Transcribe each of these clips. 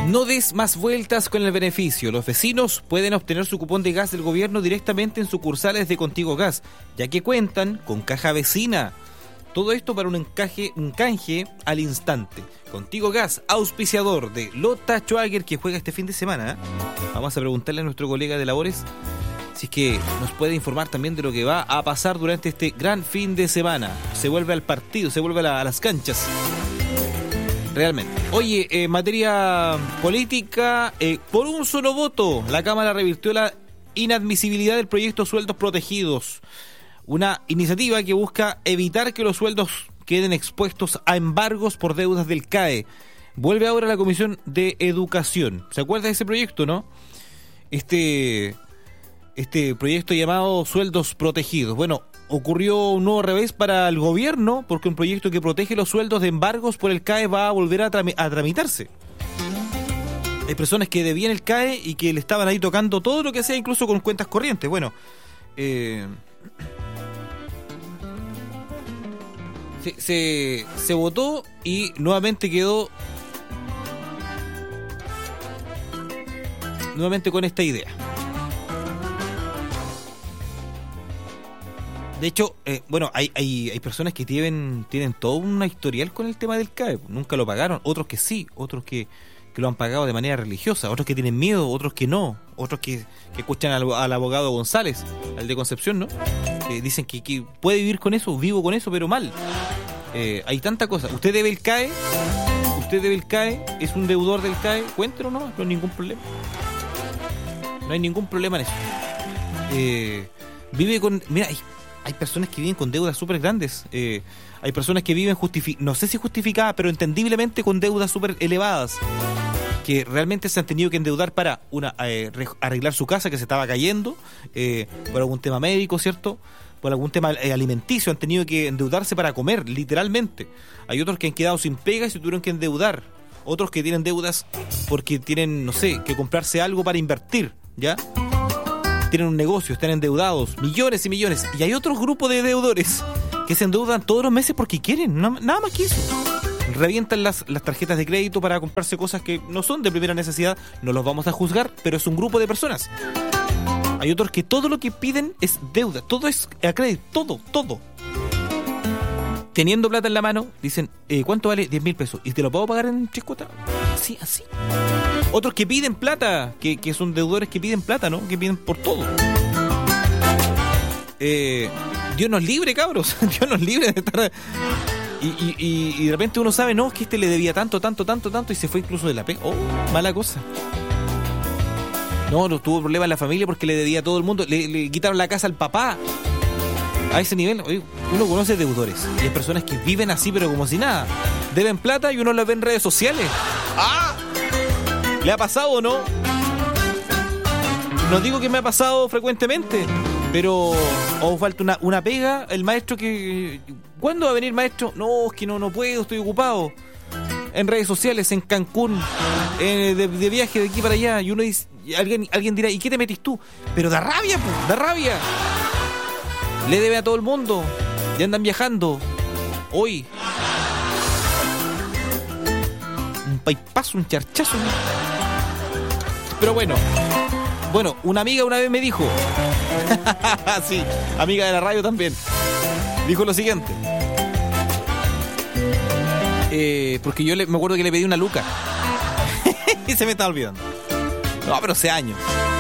No des más vueltas con el beneficio. Los vecinos pueden obtener su cupón de gas del gobierno directamente en sucursales de Contigo Gas, ya que cuentan con caja vecina. Todo esto para un canje al instante. Contigo Gas, auspiciador de Lota Schwager, que juega este fin de semana. Vamos a preguntarle a nuestro colega de labores si es que nos puede informar también de lo que va a pasar durante este gran fin de semana. Se vuelve al partido, se vuelve a las canchas. Realmente. Oye, en materia política, por un solo voto, la Cámara revirtió la inadmisibilidad del proyecto Sueldos Protegidos. Una iniciativa que busca evitar que los sueldos queden expuestos a embargos por deudas del CAE. Vuelve ahora la Comisión de Educación. ¿Se acuerda de ese proyecto, no? Este proyecto llamado Sueldos Protegidos. Bueno, ocurrió un nuevo revés para el gobierno porque un proyecto que protege los sueldos de embargos por el CAE va a volver a tramitarse. Hay personas que debían el CAE y que le estaban ahí tocando todo lo que sea, incluso con cuentas corrientes. Bueno, se votó y nuevamente quedó con esta idea. De hecho, hay personas que tienen todo un historial con el tema del CAE. Nunca lo pagaron, otros que sí, otros que lo han pagado de manera religiosa, otros que tienen miedo, otros que no, otros que escuchan al abogado González, al de Concepción, ¿no? Dicen que puede vivir con eso, vivo con eso, pero mal. Hay tanta cosa. ¿Usted debe el CAE? ¿Es un deudor del CAE? Cuéntelo, no hay ningún problema. No hay ningún problema en eso. Vive con... Mira, hay personas que viven con deudas súper grandes. Hay personas que viven, no sé si justificadas, pero entendiblemente con deudas súper elevadas, que realmente se han tenido que endeudar para arreglar su casa que se estaba cayendo, por algún tema médico, ¿cierto? Por algún tema alimenticio, han tenido que endeudarse para comer, literalmente. Hay otros que han quedado sin pega y se tuvieron que endeudar. Otros que tienen deudas porque tienen, no sé, que comprarse algo para invertir, ¿ya? Tienen un negocio, están endeudados, millones y millones. Y hay otros grupos de deudores que se endeudan todos los meses porque quieren, nada más que eso. Revientan las tarjetas de crédito para comprarse cosas que no son de primera necesidad. No los vamos a juzgar, pero es un grupo de personas. Hay otros que todo lo que piden es deuda, todo es a crédito, todo. Teniendo plata en la mano, dicen, ¿cuánto vale? 10.000 pesos. ¿Y te lo puedo pagar en 3 cuotas? Sí, así. Otros que piden plata, que son deudores que piden plata, ¿no? Que piden por todo. Dios nos libre, cabros. Dios nos libre de estar... Y de repente uno sabe, no, es que le debía tanto, y se fue incluso de la pega. Oh, mala cosa. No tuvo problemas en la familia porque le debía a todo el mundo. Le quitaron la casa al papá. A ese nivel, uno conoce deudores. Y hay personas que viven así, pero como si nada. Deben plata y uno los ve en redes sociales. ¡Ah! ¿Le ha pasado o no? No digo que me ha pasado frecuentemente, pero falta una pega. El maestro que... ¿Cuándo va a venir, maestro? No, es que no puedo, estoy ocupado. En redes sociales, en Cancún, de viaje de aquí para allá. Y uno dice, alguien dirá, ¿y qué te metís tú? Pero da rabia, da rabia. Le debe a todo el mundo. Ya andan viajando. Hoy. Un paipazo, un charchazo. Pero bueno, una amiga una vez me dijo. Sí, amiga de la radio también. Dijo lo siguiente. Porque yo me acuerdo que le pedí una luca. Y se me está olvidando. No, pero hace años.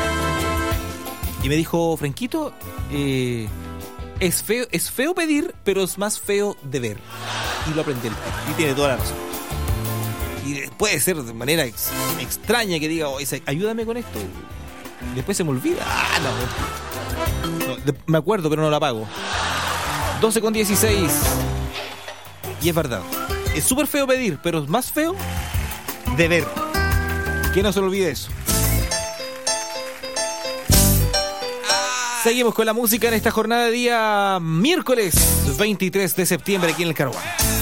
Y me dijo, Franquito, es feo pedir, pero es más feo deber. Y lo aprendí. Y tiene toda la razón. Y puede ser de manera extraña que diga, ayúdame con esto. Después se me olvida. No, me acuerdo, pero no la pago. 12:16. Y es verdad. Es súper feo pedir, pero es más feo deber. Que no se le olvide eso. Seguimos con la música en esta jornada de día miércoles 23 de septiembre aquí en el Caruana.